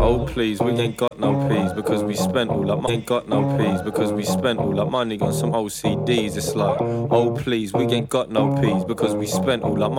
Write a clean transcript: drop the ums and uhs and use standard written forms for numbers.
Oh please, we ain't got no peas because we spent all that money. Ain't got no peas because we spent all that money on some OCDs. It's like, oh please, we ain't got no peas because we spent all that money.